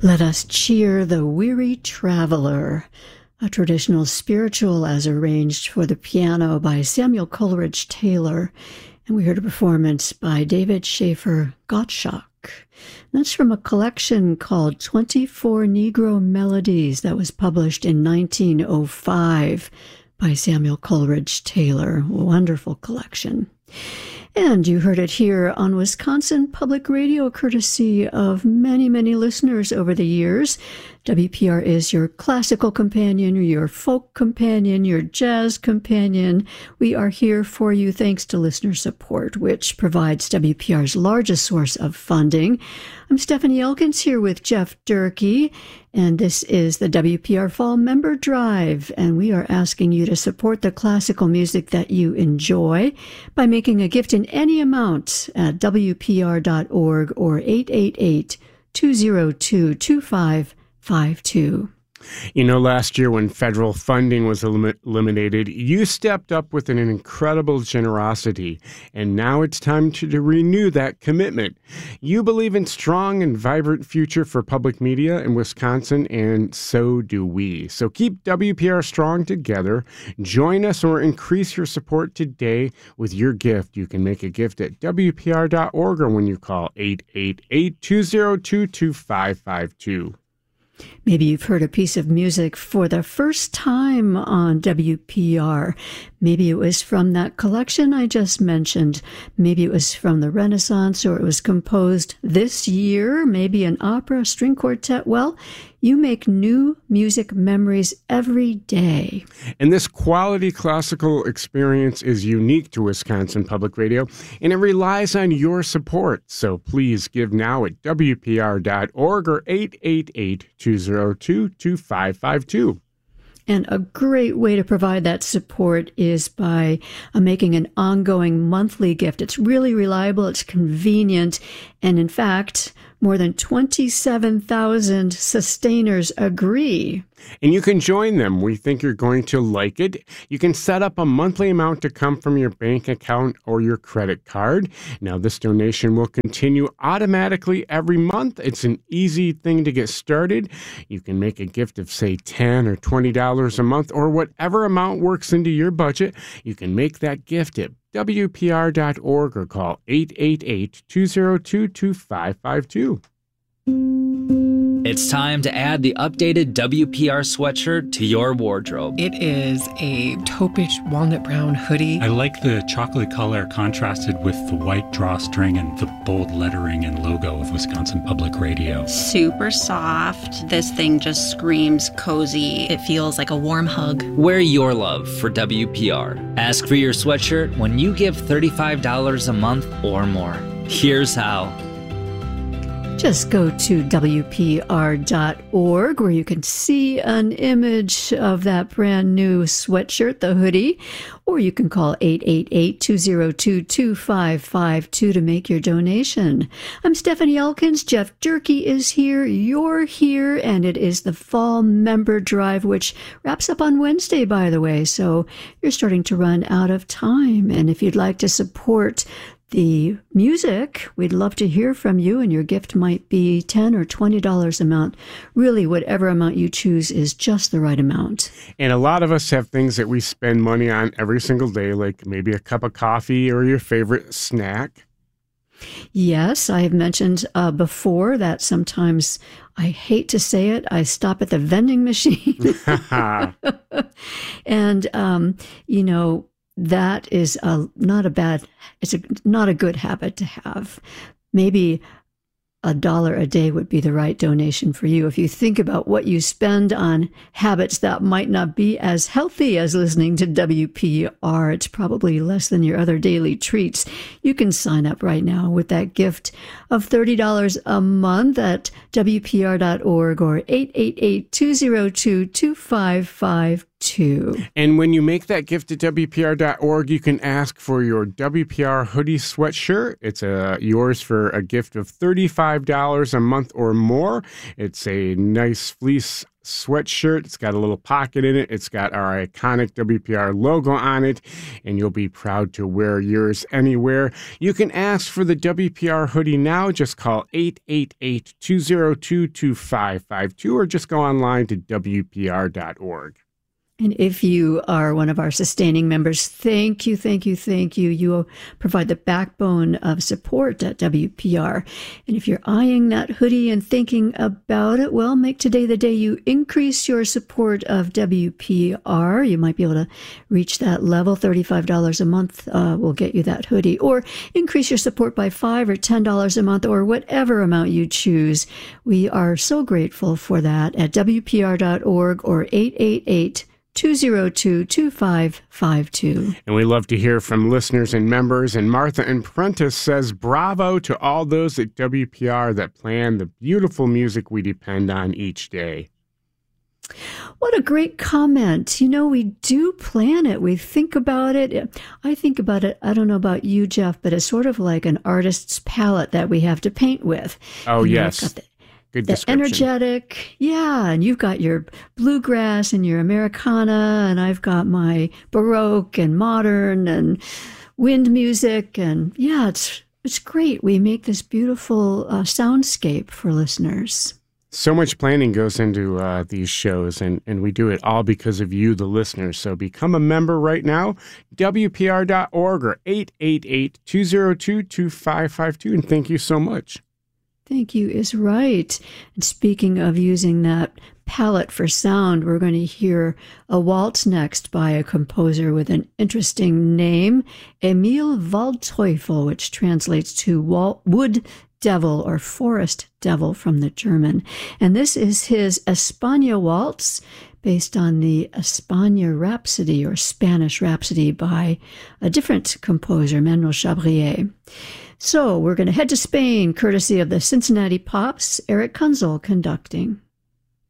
Let us cheer the weary traveler, a traditional spiritual as arranged for the piano by Samuel Coleridge Taylor, and we heard a performance by David Schaefer Gottschalk. That's from a collection called 24 Negro Melodies that was published in 1905 by Samuel Coleridge Taylor. Wonderful collection. And you heard it here on Wisconsin Public Radio, courtesy of many, many listeners over the years. WPR is your classical companion, your folk companion, your jazz companion. We are here for you thanks to listener support, which provides WPR's largest source of funding. I'm Stephanie Elkins here with Jeff Durkee, and this is the WPR Fall Member Drive, and we are asking you to support the classical music that you enjoy by making a gift in any amount at WPR.org or 888-202-2552. You know, last year when federal funding was eliminated, you stepped up with an incredible generosity, and now it's time to renew that commitment. You believe in strong and vibrant future for public media in Wisconsin, and so do we. So keep WPR strong together. Join us or increase your support today with your gift. You can make a gift at WPR.org or when you call 888-202-2552. Maybe you've heard a piece of music for the first time on WPR. Maybe it was from that collection I just mentioned. Maybe it was from the Renaissance, or it was composed this year. Maybe an opera, string quartet. Well, you make new music memories every day. And this quality classical experience is unique to Wisconsin Public Radio, and it relies on your support. So please give now at WPR.org or 888-202-2552. And a great way to provide that support is by making an ongoing monthly gift. It's really reliable, it's convenient, and in fact, more than 27,000 sustainers agree. And you can join them. We think you're going to like it. You can set up a monthly amount to come from your bank account or your credit card. Now, this donation will continue automatically every month. It's an easy thing to get started. You can make a gift of, say, $10 or $20 a month, or whatever amount works into your budget. You can make that gift at WPR.org or call 888-202-2552. It's time to add the updated WPR sweatshirt to your wardrobe. It is a taupish walnut brown hoodie. I like the chocolate color contrasted with the white drawstring and the bold lettering and logo of Wisconsin Public Radio. Super soft. This thing just screams cozy. It feels like a warm hug. Wear your love for WPR. Ask for your sweatshirt when you give $35 a month or more. Here's how. Just go to WPR.org where you can see an image of that brand new sweatshirt, the hoodie, or you can call 888-202-2552 to make your donation. I'm Stephanie Elkins. Jeff Durkee is here. You're here, and it is the Fall Member Drive, which wraps up on Wednesday, by the way, so you're starting to run out of time. And if you'd like to support the music, we'd love to hear from you, and your gift might be $10 or $20 amount. Really, whatever amount you choose is just the right amount. And a lot of us have things that we spend money on every single day, like maybe a cup of coffee or your favorite snack. Yes, I have mentioned before that sometimes, I hate to say it, I stop at the vending machine. And, that is not a good habit to have. Maybe $1 a day would be the right donation for you. If you think about what you spend on habits that might not be as healthy as listening to WPR, it's probably less than your other daily treats. You can sign up right now with that gift of $30 a month at WPR.org or 888-202-2552. And when you make that gift at WPR.org, you can ask for your WPR hoodie sweatshirt. It's yours for a gift of $35 a month or more. It's a nice fleece sweatshirt. It's got a little pocket in it. It's got our iconic WPR logo on it, and you'll be proud to wear yours anywhere. You can ask for the WPR hoodie now. Just call 888-202-2552 or just go online to WPR.org. And if you are one of our sustaining members, thank you, thank you, thank you. You provide the backbone of support at WPR. And if you're eyeing that hoodie and thinking about it, well, make today the day you increase your support of WPR. You might be able to reach that level. $35 a month will get you that hoodie. Or increase your support by $5 or $10 a month, or whatever amount you choose. We are so grateful for that at WPR.org or 888-202-2552. And we love to hear from listeners and members. And Martha and Prentice says, bravo to all those at WPR that plan the beautiful music we depend on each day. What a great comment. You know, we do plan it. We think about it. I think about it, I don't know about you, Jeff, but it's sort of like an artist's palette that we have to paint with. Oh, yes. Good description. Energetic, yeah, and you've got your bluegrass and your Americana, and I've got my Baroque and modern and wind music, and yeah, it's great. We make this beautiful soundscape for listeners. So much planning goes into these shows, and we do it all because of you, the listeners. So become a member right now, WPR.org or 888-202-2552, and thank you so much. Thank you is right. And speaking of using that palette for sound, we're going to hear a waltz next by a composer with an interesting name, Emil Waldteufel, which translates to wood devil or forest devil from the German. And this is his España Waltz, based on the España Rhapsody or Spanish Rhapsody by a different composer, Manuel Chabrier. So we're going to head to Spain, courtesy of the Cincinnati Pops, Eric Kunzel conducting.